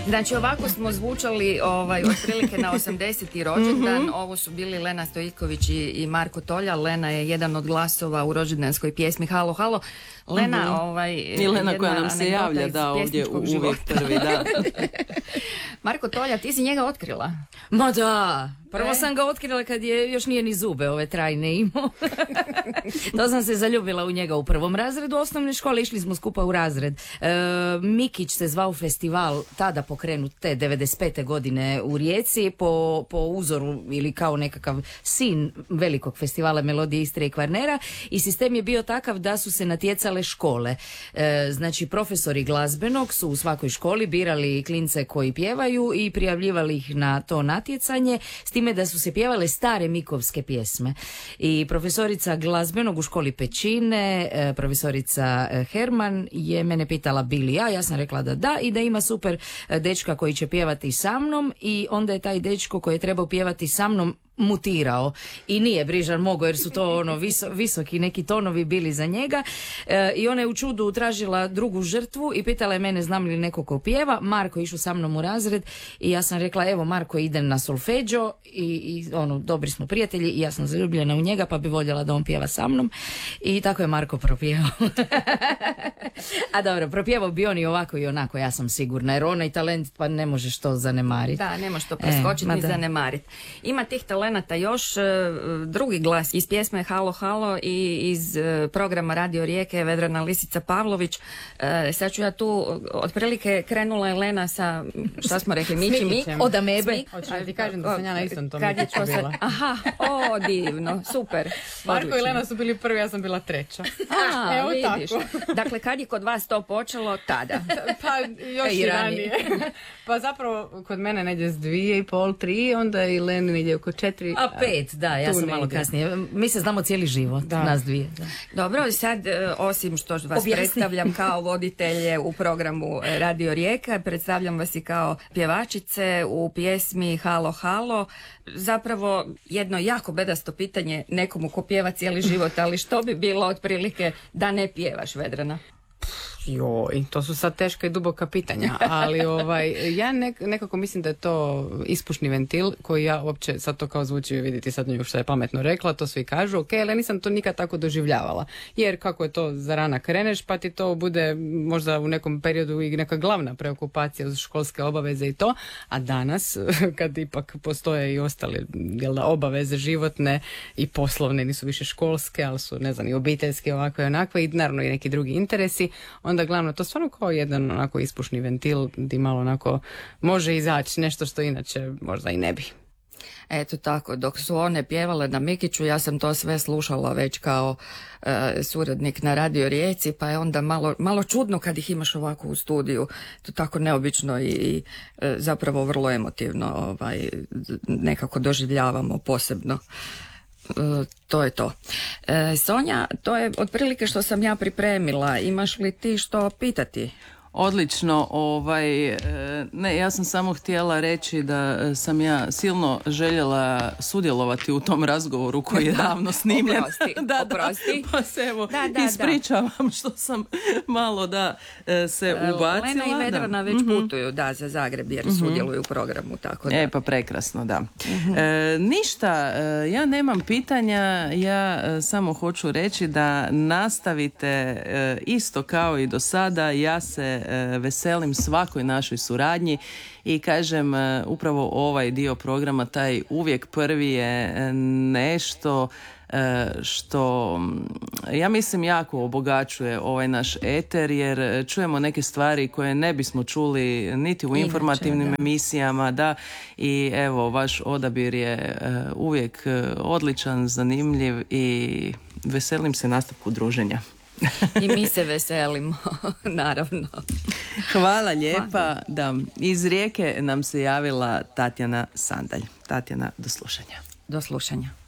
Znači ovako smo zvučali otprilike na 80. rođendan. Ovo su bili Lena Stojiković i Marko Tolja. Lena je jedan od glasova u rođendanskoj pjesmi Halo, halo. Lena, I Lena koja nam se javlja da ovdje uvijek prvi, da. Marko Tolja, ti si njega otkrila? Ma da, prvo sam ga otkrila kad je još nije ni zube ove trajne imao. To sam se zaljubila u njega u prvom razredu osnovne škole, išli smo skupa u razred. Mikić se zvao festival, tada pokrenut te 95. godine u Rijeci po uzoru ili kao nekakav sin velikog festivala Melodije Istre i Kvarnera, i sistem je bio takav da su se natjecale škole. Znači profesori glazbenog su u svakoj školi birali klince koji pjevaju i prijavljivali ih na to natjecanje, s time da su se pjevale stare mikovske pjesme. I profesorica glazbenog u školi Pećine, profesorica Herman, je mene pitala bi li ja sam rekla da i da ima super dečka koji će pjevati sa mnom, i onda je taj dečko koji je trebao pjevati sa mnom mutirao i nije Brižan mogao jer su to visoki neki tonovi bili za njega, i ona je u čudu tražila drugu žrtvu i pitala je mene znam li neko ko pjeva. Marko je išao sa mnom u razred i ja sam rekla evo Marko idem na solfeđo i dobri smo prijatelji i ja sam zaljubljena u njega pa bi voljela da on pjeva sa mnom, i tako je Marko propjevao. A dobro, propjevao bi on i ovako i onako, ja sam sigurna, jer onaj talent pa ne možeš to zanemariti. Da, ne možeš to preskočiti ni zanemariti. Ima tih talenata još. Drugi glas iz pjesme Halo, halo i iz programa Radio Rijeke Vedrana Lisica Pavlović. Sad ću ja tu, otprilike krenula je Lena sa, šta smo rekli, Mići od amebe. Hoću da ti kažem da sam ja na istom tom Mikiću bila. Aha, divno, super. Marko i Lena su bili prvi, ja sam bila treća. Evo vidiš. Tako. Dakle, kad je kod vas to počelo? Tada. Pa još i ranije. Pa zapravo kod mene negdje s 2,5, 3, onda i Leni negdje oko 4. A 5, da, ja sam malo kasnije. Mi se znamo cijeli život, nas dvije. Da. Dobro, sad osim što vas predstavljam kao voditelje u programu Radio Rijeka, predstavljam vas i kao pjevačice u pjesmi Halo, halo. Zapravo jedno jako bedasto pitanje nekomu ko pjeva cijeli život, ali što bi bilo otprilike da ne pjevaš, Vedrana? Joj, to su sad teška i duboka pitanja, ali ja nekako mislim da je to ispušni ventil koji ja uopće, sad to kao zvuči, vidite sad nju što je pametno rekla, to svi kažu, ok, ali nisam to nikad tako doživljavala, jer kako je to za rana kreneš, pa ti to bude možda u nekom periodu i neka glavna preokupacija uz školske obaveze i to, a danas, kad ipak postoje i ostale obaveze životne i poslovne, nisu više školske, ali su, ne znam, i obiteljske ovakve i onakve i naravno i neki drugi interesi, onda glavno to stvarno kao jedan onako ispušni ventil gdje malo onako može izaći nešto što inače možda i ne bi. Eto tako, dok su one pjevale na Mikiću, ja sam to sve slušala već kao suradnik na Radio Rijeci, pa je onda malo čudno kad ih imaš ovako u studiju, to tako neobično i zapravo vrlo emotivno nekako doživljavamo posebno. To je to. Sonja, to je otprilike što sam ja pripremila. Imaš li ti što pitati? Odlično, ne, ja sam samo htjela reći da sam ja silno željela sudjelovati u tom razgovoru koji je davno snimljen. Oprosti. Pa se evo ispričavam što sam malo se ubacila. Lena i Vedrana već putuju za Zagreb jer sudjeluju u programu. Tako da. Pa prekrasno, da. Ništa, ja nemam pitanja, ja samo hoću reći da nastavite isto kao i do sada, ja se veselim svakoj našoj suradnji i kažem upravo ovaj dio programa, taj uvijek prvi je nešto što ja mislim jako obogaćuje ovaj naš eter, jer čujemo neke stvari koje ne bismo čuli niti u informativnim emisijama, da, i evo vaš odabir je uvijek odličan, zanimljiv i veselim se nastavku druženja. I mi se veselimo, naravno. Hvala lijepa. Da, iz Rijeke nam se javila Tatjana Sandalj. Tatjana, do slušanja. Do slušanja.